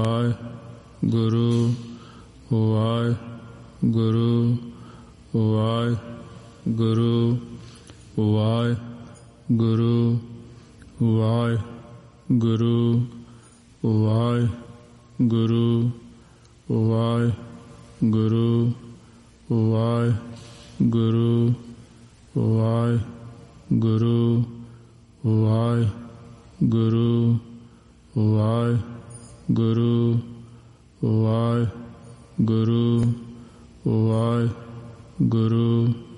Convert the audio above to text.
Waheguru Waheguru Waheguru Waheguru Waheguru Waheguru Waheguru Waheguru Waheguru Waheguru Waheguru Waheguru Waheguru